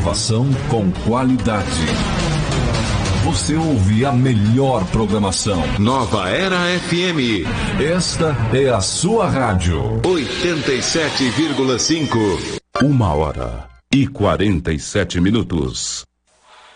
Inovação com qualidade. Você ouve a melhor programação. Nova Era FM. Esta é a sua rádio. 87,5. 1h47.